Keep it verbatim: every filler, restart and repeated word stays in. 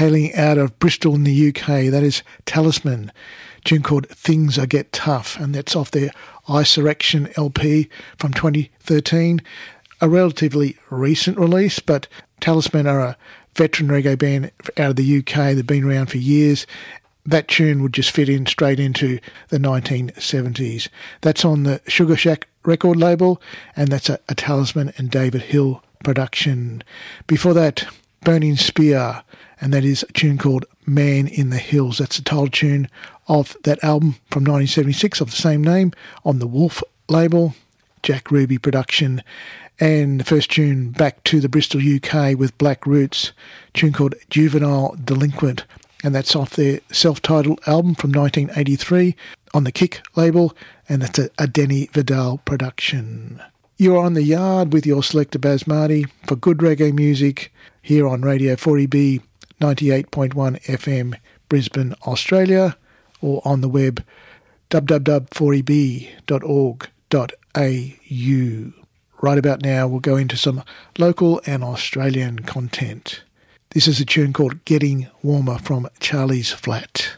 hailing out of Bristol in the U K. That is Talisman, a tune called Things I Get Tough, and that's off their Isurrection L P from twenty thirteen. A relatively recent release, but Talisman are a veteran reggae band out of the U K. They've been around for years. That tune would just fit in straight into the nineteen seventies. That's on the Sugar Shack record label, and that's a, a Talisman and David Hill production. Before that, Burning Spear, and that is a tune called Man in the Hills. That's the title tune of that album from nineteen seventy-six of the same name on the Wolf label, Jack Ruby production. And the first tune back to the Bristol, U K with Black Roots, a tune called Juvenile Delinquent, and that's off their self-titled album from nineteen eighty-three on the Kick label, and that's a, a Denny Vidal production. You're on the yard with your selector Baz Marty for good reggae music here on Radio forty B ninety-eight point one F M Brisbane, Australia, or on the web w w w dot forty b dot org dot a u. Right about now, we'll go into some local and Australian content. This is a tune called Getting Warmer from Charlie's Flat.